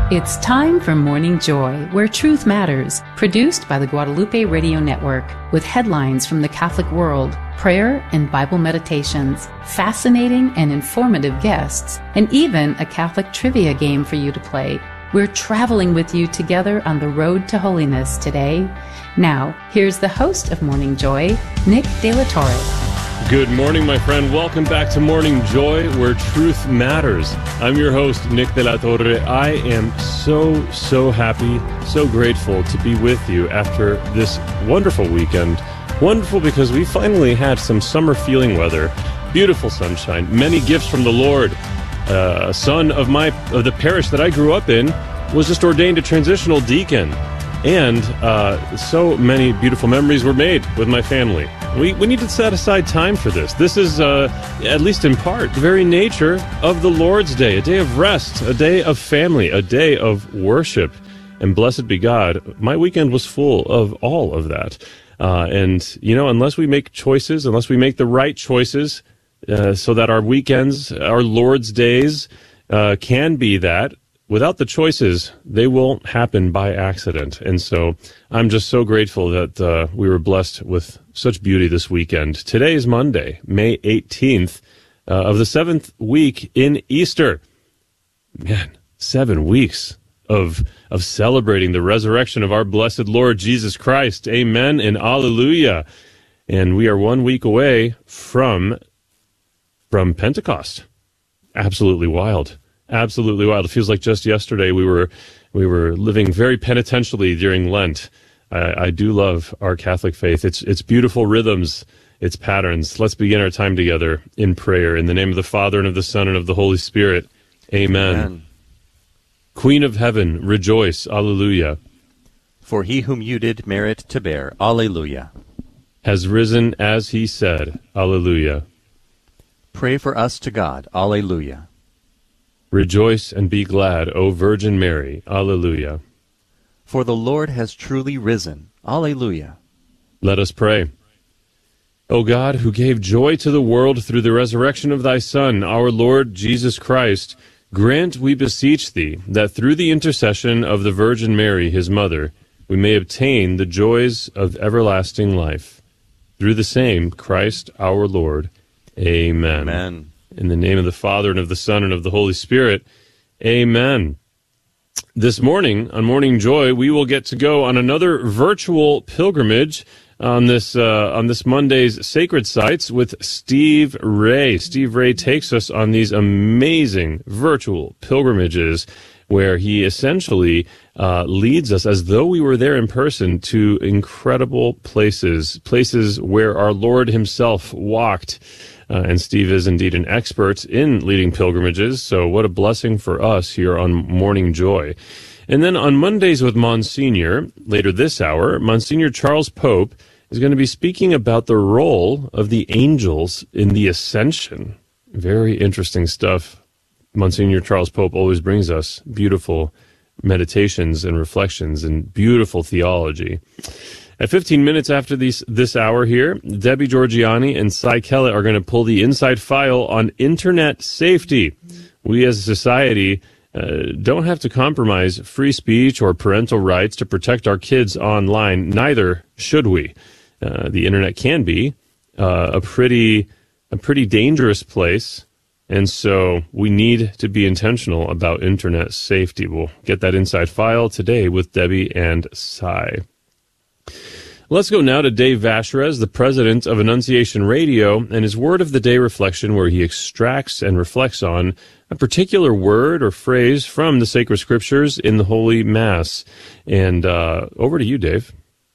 It's time for Morning Joy, where truth matters, produced by the Guadalupe Radio Network, with headlines from the Catholic world, prayer and Bible meditations, fascinating and informative guests, and even a Catholic trivia game for you to play. We're traveling with you together on the road to holiness today. Now, here's the host of Morning Joy, Nick De La Torre. Good morning, my friend. Welcome back to Morning Joy, where truth matters. I'm your host, Nick De La Torre. I am so happy, so grateful to be with you after this wonderful weekend. Wonderful because we finally had some summer feeling weather, beautiful sunshine, many gifts from the Lord. A son of the parish that I grew up in was just ordained a transitional deacon. And so many beautiful memories were made with my family. We need to set aside time for this. This is, at least in part, the very nature of the Lord's Day, a day of rest, a day of family, a day of worship. And blessed be God, my weekend was full of all of that. And, you know, unless we make choices, unless we make the right choices, so that our weekends, our Lord's days, can be that, without the choices, they will happen by accident. And so I'm just so grateful that we were blessed with such beauty this weekend. Today is Monday, May 18th, of the 7th week in Easter. Man, 7 weeks of celebrating the resurrection of our blessed Lord Jesus Christ. Amen and alleluia. And we are 1 week away from Pentecost. Absolutely wild. Absolutely wild. It feels like just yesterday we were living very penitentially during Lent. I do love our Catholic faith. It's beautiful rhythms, its patterns. Let's begin our time together in prayer. In the name of the Father, and of the Son, and of the Holy Spirit. Amen. Amen. Queen of heaven, rejoice. Alleluia. For he whom you did merit to bear. Alleluia. Has risen as he said. Alleluia. Pray for us to God. Alleluia. Rejoice and be glad, O Virgin Mary. Alleluia. For the Lord has truly risen. Alleluia. Let us pray. O God, who gave joy to the world through the resurrection of thy Son, our Lord Jesus Christ, grant, we beseech thee, that through the intercession of the Virgin Mary, his mother, we may obtain the joys of everlasting life. Through the same Christ our Lord. Amen. Amen. In the name of the Father, and of the Son, and of the Holy Spirit. Amen. This morning, on Morning Joy, we will get to go on another virtual pilgrimage on this Monday's Sacred Sites with Steve Ray. Steve Ray takes us on these amazing virtual pilgrimages where he essentially leads us as though we were there in person to incredible places where our Lord himself walked. And Steve is indeed an expert in leading pilgrimages, so what a blessing for us here on Morning Joy. And then on Mondays with Monsignor, later this hour, Monsignor Charles Pope is going to be speaking about the role of the angels in the Ascension. Very interesting stuff. Monsignor Charles Pope always brings us beautiful meditations and reflections and beautiful theology. At 15 minutes after this hour here, Debbie Georgiani and Cy Kellett are going to pull the inside file on internet safety. We as a society don't have to compromise free speech or parental rights to protect our kids online. Neither should we. The internet can be a pretty dangerous place, and so we need to be intentional about internet safety. We'll get that inside file today with Debbie and Cy. Let's go now to Dave Vacherez, the president of Annunciation Radio, and his Word of the Day reflection, where he extracts and reflects on a particular word or phrase from the sacred scriptures in the Holy Mass. And over to you, Dave.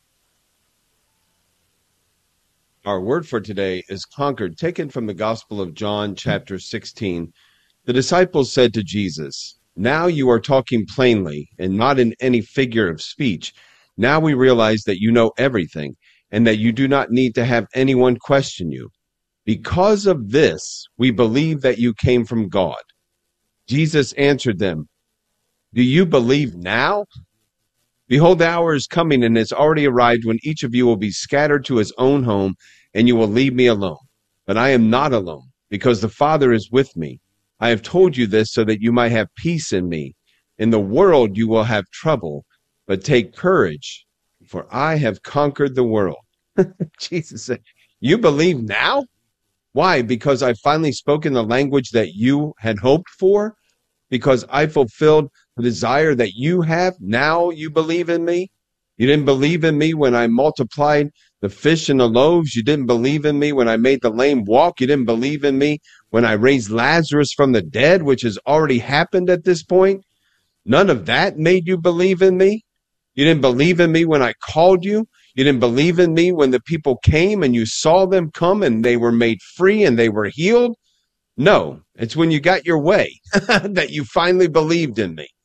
Our word for today is conquered, taken from the Gospel of John, chapter 16. The disciples said to Jesus, "Now you are talking plainly and not in any figure of speech. Now we realize that you know everything and that you do not need to have anyone question you. Because of this, we believe that you came from God." Jesus answered them, "Do you believe now? Behold, the hour is coming and has already arrived when each of you will be scattered to his own home and you will leave me alone. But I am not alone because the Father is with me. I have told you this so that you might have peace in me. In the world you will have trouble, but take courage, for I have conquered the world. Jesus said, you believe now? Why? Because I finally spoken the language that you had hoped for? Because I fulfilled the desire that you have? Now you believe in me? You didn't believe in me when I multiplied the fish and the loaves. You didn't believe in me when I made the lame walk. You didn't believe in me when I raised Lazarus from the dead, which has already happened at this point. None of that made you believe in me. You didn't believe in me when I called you. You didn't believe in me when the people came and you saw them come and they were made free and they were healed. No, it's when you got your way that you finally believed in me.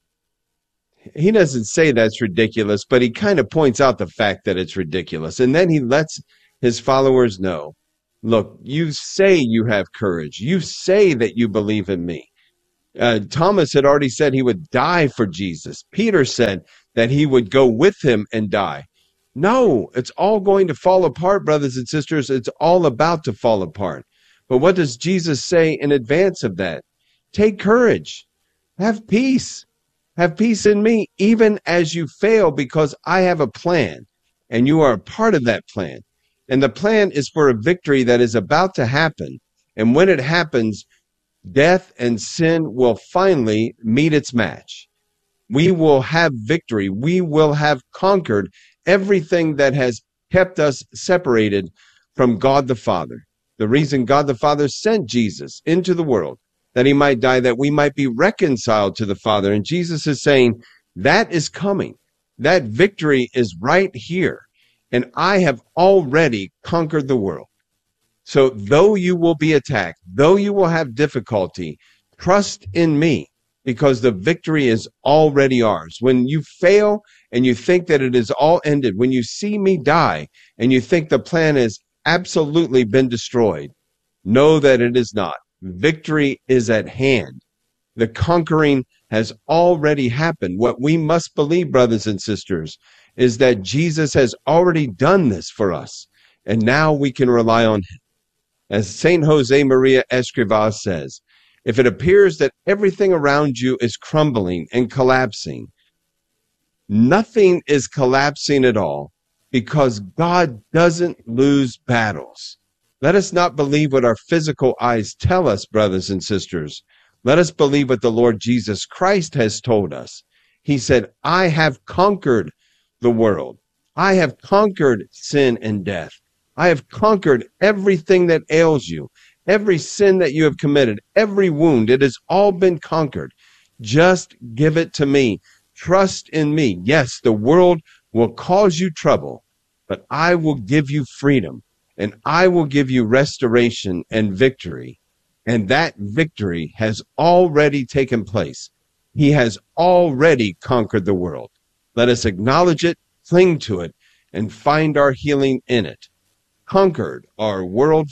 He doesn't say that's ridiculous, but he kind of points out the fact that it's ridiculous. And then he lets his followers know, look, you say you have courage. You say that you believe in me. Thomas had already said he would die for Jesus. Peter said that he would go with him and die. No, it's all going to fall apart, brothers and sisters. It's all about to fall apart. But what does Jesus say in advance of that? Take courage. Have peace. Have peace in me, even as you fail, because I have a plan, and you are a part of that plan. And the plan is for a victory that is about to happen. And when it happens, death and sin will finally meet its match. We will have victory. We will have conquered everything that has kept us separated from God the Father. The reason God the Father sent Jesus into the world, that he might die, that we might be reconciled to the Father. And Jesus is saying, that is coming. That victory is right here. And I have already conquered the world. So though you will be attacked, though you will have difficulty, trust in me, because the victory is already ours. When you fail and you think that it is all ended, when you see me die and you think the plan has absolutely been destroyed, know that it is not. Victory is at hand. The conquering has already happened. What we must believe, brothers and sisters, is that Jesus has already done this for us, and now we can rely on him. As St. Jose Maria Escrivá says, if it appears that everything around you is crumbling and collapsing, nothing is collapsing at all, because God doesn't lose battles. Let us not believe what our physical eyes tell us, brothers and sisters. Let us believe what the Lord Jesus Christ has told us. He said, I have conquered the world. I have conquered sin and death. I have conquered everything that ails you, every sin that you have committed, every wound. It has all been conquered. Just give it to me. Trust in me. Yes, the world will cause you trouble, but I will give you freedom, and I will give you restoration and victory. And that victory has already taken place. He has already conquered the world. Let us acknowledge it, cling to it, and find our healing in it. Conquered, our word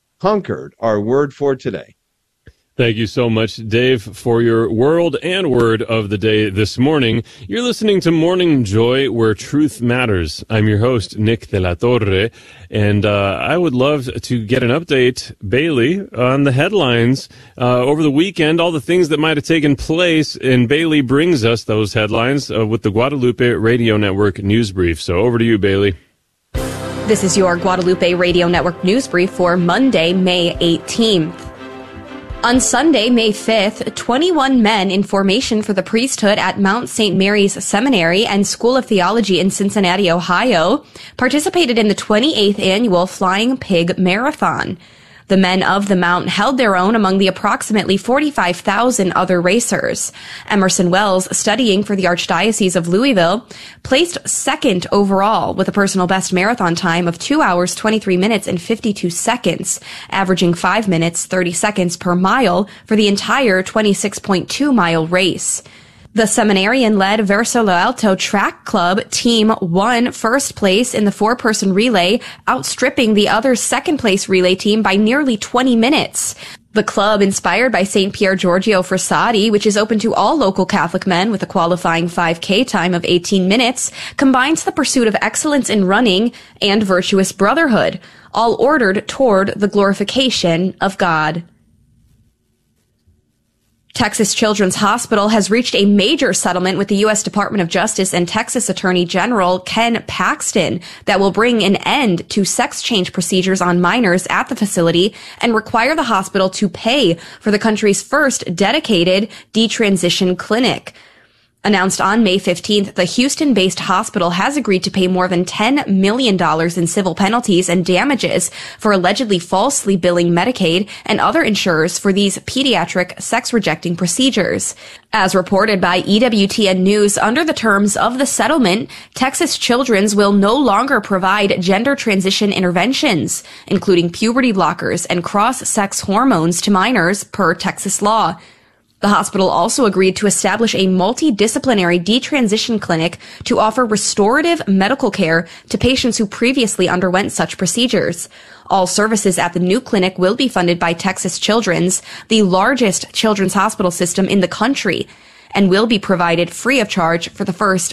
for today. Thank you so much, Dave, for your world and word of the day this morning. You're listening to Morning Joy, where truth matters. I'm your host, Nick de la Torre, and I would love to get an update, Bailey, on the headlines over the weekend, all the things that might have taken place, and Bailey brings us those headlines with the Guadalupe Radio Network News Brief. So over to you, Bailey. This is your Guadalupe Radio Network News Brief for Monday, May 18th. On Sunday, May 5th, 21 men in formation for the priesthood at Mount St. Mary's Seminary and School of Theology in Cincinnati, Ohio, participated in the 28th annual Flying Pig Marathon. The men of the Mount held their own among the approximately 45,000 other racers. Emerson Wells, studying for the Archdiocese of Louisville, placed second overall with a personal best marathon time of 2 hours, 23 minutes, and 52 seconds, averaging 5 minutes, 30 seconds per mile for the entire 26.2-mile race. The seminarian-led Verso Lo Alto Track Club team won first place in the 4-person relay, outstripping the other second-place relay team by nearly 20 minutes. The club, inspired by St. Pier Giorgio Frassati, which is open to all local Catholic men with a qualifying 5K time of 18 minutes, combines the pursuit of excellence in running and virtuous brotherhood, all ordered toward the glorification of God. Texas Children's Hospital has reached a major settlement with the U.S. Department of Justice and Texas Attorney General Ken Paxton that will bring an end to sex change procedures on minors at the facility and require the hospital to pay for the country's first dedicated detransition clinic. Announced on May 15th, the Houston-based hospital has agreed to pay more than $10 million in civil penalties and damages for allegedly falsely billing Medicaid and other insurers for these pediatric sex-rejecting procedures. As reported by EWTN News, under the terms of the settlement, Texas Children's will no longer provide gender transition interventions, including puberty blockers and cross-sex hormones to minors per Texas law. The hospital also agreed to establish a multidisciplinary detransition clinic to offer restorative medical care to patients who previously underwent such procedures. All services at the new clinic will be funded by Texas Children's, the largest children's hospital system in the country, and will be provided free of charge for the first